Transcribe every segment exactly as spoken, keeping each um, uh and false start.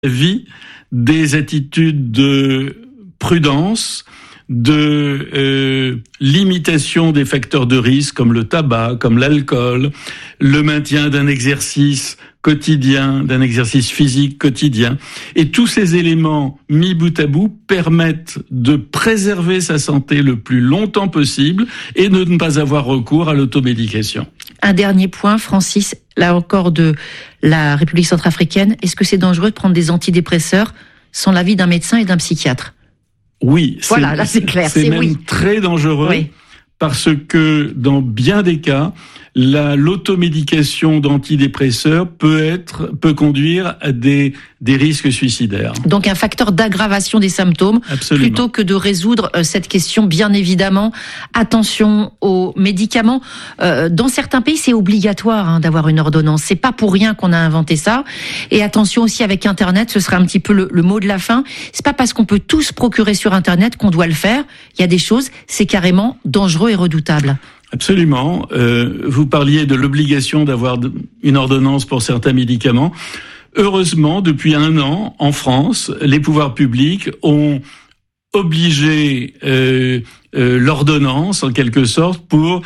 vie des attitudes de prudence, de euh, limitation des facteurs de risque comme le tabac, comme l'alcool, le maintien d'un exercice quotidien, d'un exercice physique quotidien. Et tous ces éléments mis bout à bout permettent de préserver sa santé le plus longtemps possible et de ne pas avoir recours à l'automédication. Un dernier point, Francis, là encore de la République centrafricaine. Est-ce que c'est dangereux de prendre des antidépresseurs sans l'avis d'un médecin et d'un psychiatre ? Oui, voilà, là c'est clair, c'est, c'est même oui. très dangereux oui. parce que dans bien des cas, la, l'automédication d'antidépresseurs peut être, peut conduire à des, des risques suicidaires. Donc un facteur d'aggravation des symptômes. Absolument. Plutôt que de résoudre euh, cette question, bien évidemment. Attention aux médicaments. Euh, dans certains pays, c'est obligatoire hein, d'avoir une ordonnance. C'est pas pour rien qu'on a inventé ça. Et attention aussi avec Internet, ce sera un petit peu le, le mot de la fin. C'est pas parce qu'on peut tout se procurer sur Internet qu'on doit le faire. Il y a des choses, c'est carrément dangereux et redoutable. Absolument. Euh, vous parliez de l'obligation d'avoir une ordonnance pour certains médicaments. Heureusement, depuis un an, en France, les pouvoirs publics ont obligé euh, euh, l'ordonnance, en quelque sorte, pour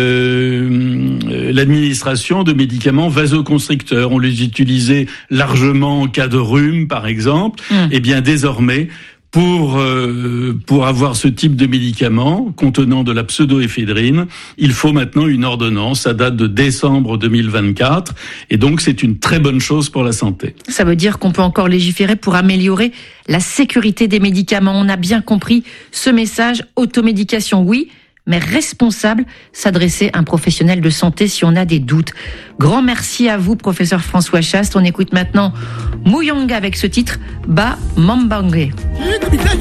euh, l'administration de médicaments vasoconstricteurs. On les utilisait largement en cas de rhume, par exemple. Mmh. Et bien, désormais, Pour euh, pour avoir ce type de médicament contenant de la pseudoéphédrine, il faut maintenant une ordonnance. Ça date de décembre deux mille vingt-quatre et donc c'est une très bonne chose pour la santé. Ça veut dire qu'on peut encore légiférer pour améliorer la sécurité des médicaments. On a bien compris ce message. Automédication, oui, mais responsable, s'adresser à un professionnel de santé si on a des doutes. Grand merci à vous, professeur François Chaste. On écoute maintenant Muyonga avec ce titre, Ba Mambangé.